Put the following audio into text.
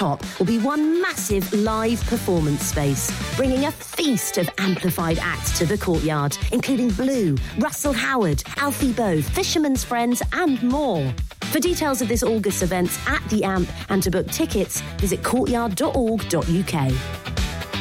top will be one massive live performance space, bringing a feast of amplified acts to the courtyard, including Blue, Russell Howard, Alfie Boe, Fisherman's Friends and more. For details of this August event at the AMP and to book tickets, visit courtyard.org.uk.